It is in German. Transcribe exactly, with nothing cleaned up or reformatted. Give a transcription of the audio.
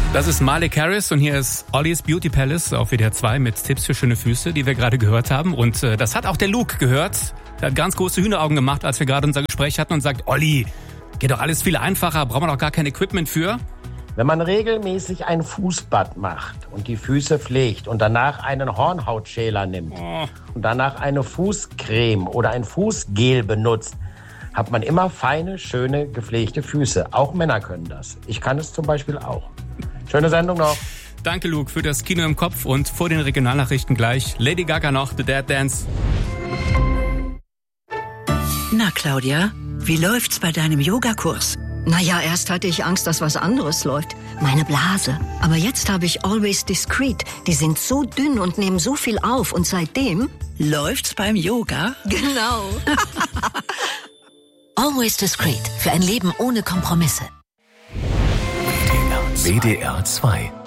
Das ist Malik Harris und hier ist Ollies Beauty Palace auf W D R zwei mit Tipps für schöne Füße, die wir gerade gehört haben. Und äh, das hat auch der Luke gehört. Der hat ganz große Hühneraugen gemacht, als wir gerade unser Gespräch hatten und sagt, Olli, geht doch alles viel einfacher, braucht man doch gar kein Equipment für. Wenn man regelmäßig ein Fußbad macht und die Füße pflegt und danach einen Hornhautschäler nimmt oh. und danach eine Fußcreme oder ein Fußgel benutzt, hat man immer feine, schöne, gepflegte Füße. Auch Männer können das. Ich kann es zum Beispiel auch. Schöne Sendung noch. Danke, Luke, für das Kino im Kopf und vor den Regionalnachrichten gleich Lady Gaga noch, The Dad Dance. Na, Claudia, wie läuft's bei deinem Yogakurs? Naja, erst hatte ich Angst, dass was anderes läuft. Meine Blase. Aber jetzt habe ich Always Discreet. Die sind so dünn und nehmen so viel auf. Und seitdem... Läuft's beim Yoga? Genau. Always Discreet. Für ein Leben ohne Kompromisse. W D R zwei